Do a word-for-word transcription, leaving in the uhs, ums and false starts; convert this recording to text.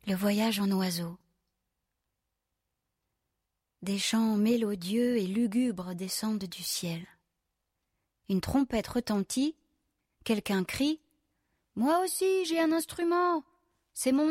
Le voyage en oiseau. Des chants mélodieux et lugubres descendent du ciel. Une trompette retentit, quelqu'un crie « Moi aussi j'ai un instrument, c'est mon nez !»